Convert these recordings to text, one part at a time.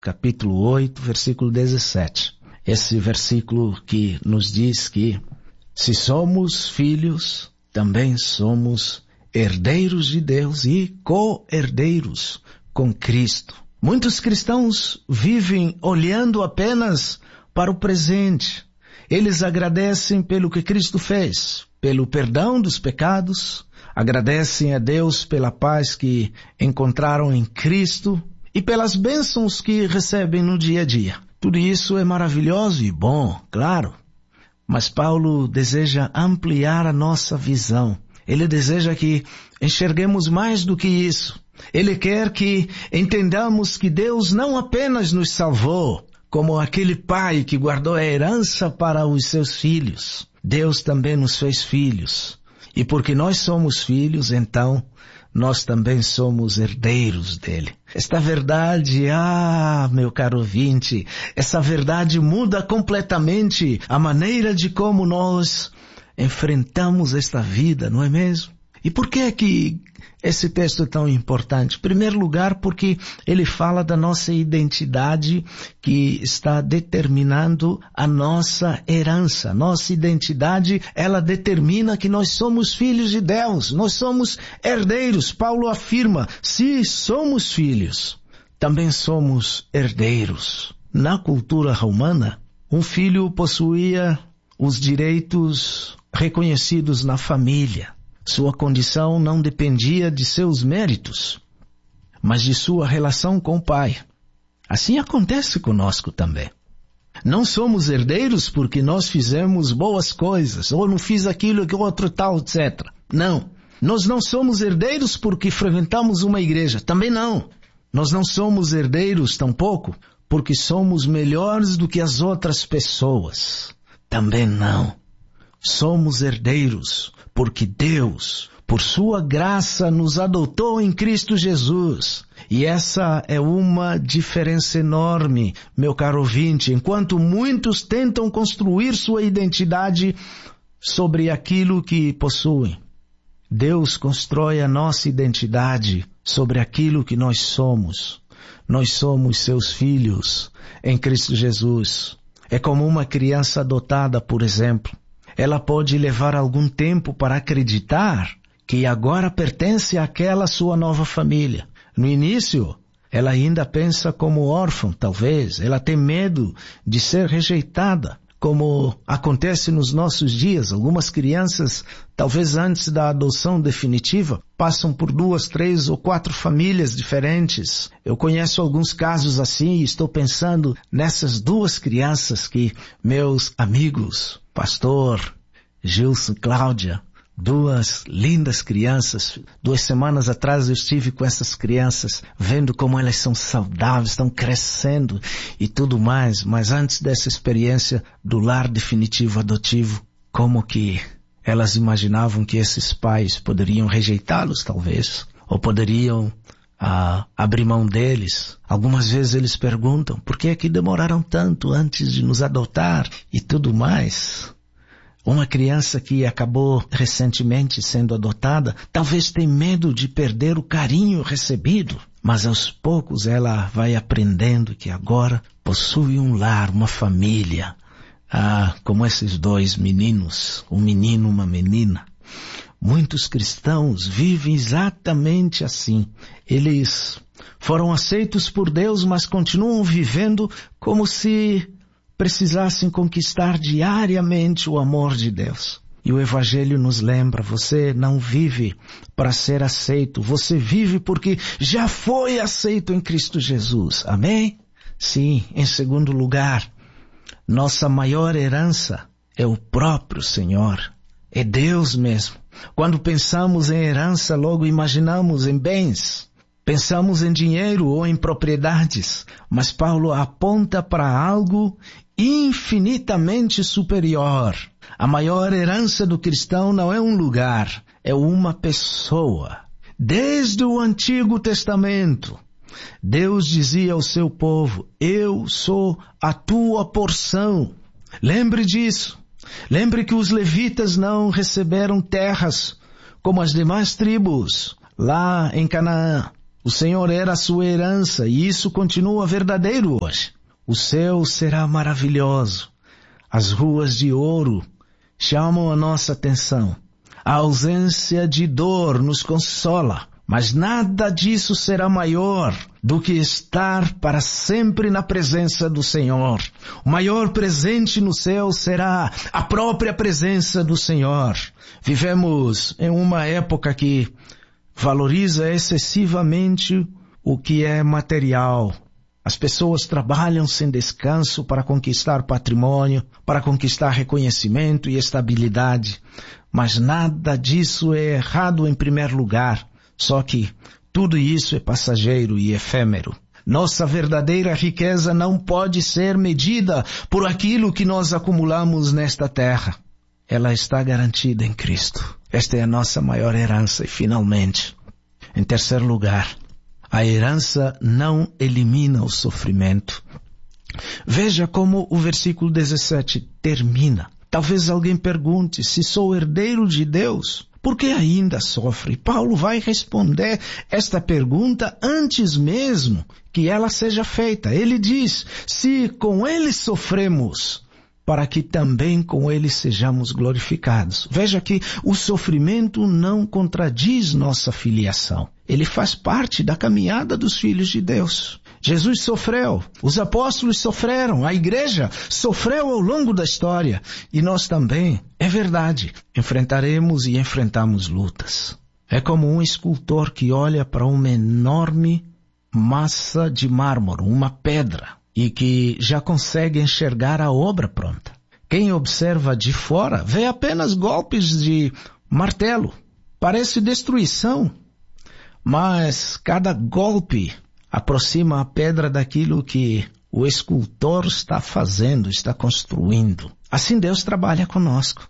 capítulo 8, versículo 17. Esse versículo que nos diz que se somos filhos, também somos herdeiros de Deus e co-herdeiros com Cristo. Muitos cristãos vivem olhando apenas para o presente. Eles agradecem pelo que Cristo fez, pelo perdão dos pecados, agradecem a Deus pela paz que encontraram em Cristo e pelas bênçãos que recebem no dia a dia. Tudo isso é maravilhoso e bom, claro. Mas Paulo deseja ampliar a nossa visão. Ele deseja que enxerguemos mais do que isso. Ele quer que entendamos que Deus não apenas nos salvou, como aquele pai que guardou a herança para os seus filhos. Deus também nos fez filhos. E porque nós somos filhos, então, nós também somos herdeiros dele. Esta verdade, meu caro ouvinte, essa verdade muda completamente a maneira de como nós enfrentamos esta vida, não é mesmo? E por que é que esse texto é tão importante? Em primeiro lugar, porque ele fala da nossa identidade que está determinando a nossa herança. Nossa identidade, ela determina que nós somos filhos de Deus, nós somos herdeiros. Paulo afirma, se somos filhos, também somos herdeiros. Na cultura romana, um filho possuía os direitos reconhecidos na família. Sua condição não dependia de seus méritos, mas de sua relação com o pai. Assim acontece conosco também. Não somos herdeiros porque nós fizemos boas coisas, ou não fiz aquilo que outro tal, etc. Não. Nós não somos herdeiros porque frequentamos uma igreja. Também não. Nós não somos herdeiros, tampouco, porque somos melhores do que as outras pessoas. Também não. Somos herdeiros porque Deus, por sua graça, nos adotou em Cristo Jesus. E essa é uma diferença enorme, meu caro ouvinte. Enquanto muitos tentam construir sua identidade sobre aquilo que possuem, Deus constrói a nossa identidade sobre aquilo que nós somos. Nós somos seus filhos em Cristo Jesus. É como uma criança adotada, por exemplo. Ela pode levar algum tempo para acreditar que agora pertence àquela sua nova família. No início, ela ainda pensa como órfã, talvez. Ela tem medo de ser rejeitada, como acontece nos nossos dias. Algumas crianças, talvez antes da adoção definitiva, passam por 2, 3 ou 4 famílias diferentes. Eu conheço alguns casos assim e estou pensando nessas 2 crianças que meus amigos, Pastor Gilson, Cláudia, 2 lindas crianças. 2 semanas atrás eu estive com essas crianças, vendo como elas são saudáveis, estão crescendo e tudo mais. Mas antes dessa experiência do lar definitivo adotivo, como que elas imaginavam que esses pais poderiam rejeitá-los, talvez, ou poderiam abrir mão deles. Algumas vezes eles perguntam, por que é que demoraram tanto antes de nos adotar e tudo mais? Uma criança que acabou recentemente sendo adotada, talvez tenha medo de perder o carinho recebido, mas aos poucos ela vai aprendendo que agora possui um lar, uma família. Como esses 2 meninos, um menino e uma menina. Muitos cristãos vivem exatamente assim. Eles foram aceitos por Deus, mas continuam vivendo como se precisassem conquistar diariamente o amor de Deus. E o Evangelho nos lembra, você não vive para ser aceito, você vive porque já foi aceito em Cristo Jesus. Amém? Sim, em segundo lugar, nossa maior herança é o próprio Senhor, é Deus mesmo. Quando pensamos em herança, logo imaginamos em bens, pensamos em dinheiro ou em propriedades, mas Paulo aponta para algo infinitamente superior. A maior herança do cristão não é um lugar, é uma pessoa. Desde o Antigo Testamento, Deus dizia ao seu povo, eu sou a tua porção. Lembre disso. Lembre que os levitas não receberam terras como as demais tribos lá em Canaã. O Senhor era a sua herança e isso continua verdadeiro hoje. O céu será maravilhoso. As ruas de ouro chamam a nossa atenção. A ausência de dor nos consola. Mas nada disso será maior do que estar para sempre na presença do Senhor. O maior presente no céu será a própria presença do Senhor. Vivemos em uma época que valoriza excessivamente o que é material. As pessoas trabalham sem descanso para conquistar patrimônio, para conquistar reconhecimento e estabilidade. Mas nada disso é errado em primeiro lugar. Só que tudo isso é passageiro e efêmero. Nossa verdadeira riqueza não pode ser medida por aquilo que nós acumulamos nesta terra. Ela está garantida em Cristo. Esta é a nossa maior herança e, finalmente, em terceiro lugar, a herança não elimina o sofrimento. Veja como o versículo 17 termina. Talvez alguém pergunte, se sou herdeiro de Deus, por que ainda sofre? Paulo vai responder esta pergunta antes mesmo que ela seja feita. Ele diz, se com ele sofremos, para que também com ele sejamos glorificados. Veja que o sofrimento não contradiz nossa filiação. Ele faz parte da caminhada dos filhos de Deus. Jesus sofreu, os apóstolos sofreram, a igreja sofreu ao longo da história. E nós também, é verdade, enfrentaremos e enfrentamos lutas. É como um escultor que olha para uma enorme massa de mármore, uma pedra, e que já consegue enxergar a obra pronta. Quem observa de fora vê apenas golpes de martelo. Parece destruição, mas cada golpe aproxima a pedra daquilo que o escultor está fazendo, está construindo. Assim Deus trabalha conosco.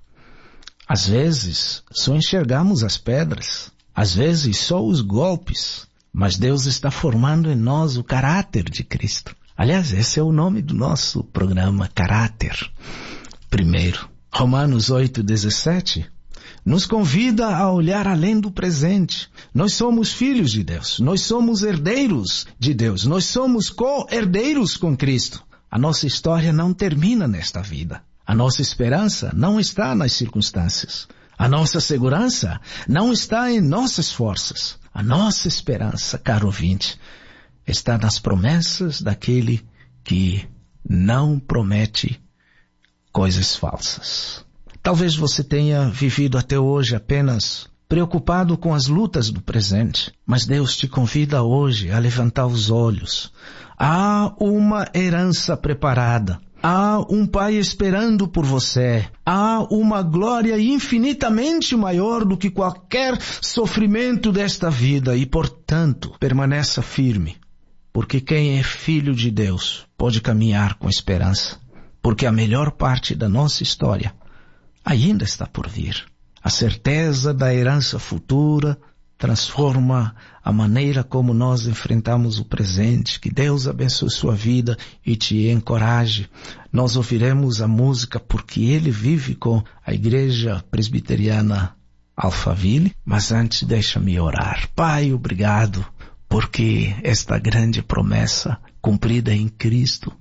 Às vezes, só enxergamos as pedras. Às vezes, só os golpes. Mas Deus está formando em nós o caráter de Cristo. Aliás, esse é o nome do nosso programa, Caráter. Primeiro, Romanos 8:17 nos convida a olhar além do presente. Nós somos filhos de Deus. Nós somos herdeiros de Deus. Nós somos co-herdeiros com Cristo. A nossa história não termina nesta vida. A nossa esperança não está nas circunstâncias. A nossa segurança não está em nossas forças. A nossa esperança, caro ouvinte, está nas promessas daquele que não promete coisas falsas. Talvez você tenha vivido até hoje apenas preocupado com as lutas do presente, mas Deus te convida hoje a levantar os olhos. Há uma herança preparada. Há um Pai esperando por você. Há uma glória infinitamente maior do que qualquer sofrimento desta vida e, portanto, permaneça firme. Porque quem é filho de Deus pode caminhar com esperança. Porque a melhor parte da nossa história ainda está por vir. A certeza da herança futura transforma a maneira como nós enfrentamos o presente. Que Deus abençoe sua vida e te encoraje. Nós ouviremos a música Porque Ele Vive com a Igreja Presbiteriana Alphaville. Mas antes deixa-me orar. Pai, obrigado, porque esta grande promessa cumprida em Cristo,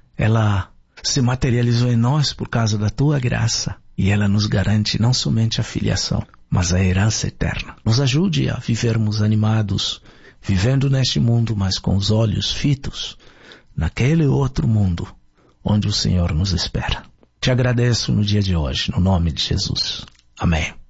ela se materializou em nós por causa da Tua graça. E ela nos garante não somente a filiação, mas a herança eterna. Nos ajude a vivermos animados, vivendo neste mundo, mas com os olhos fitos naquele outro mundo onde o Senhor nos espera. Te agradeço no dia de hoje, no nome de Jesus. Amém.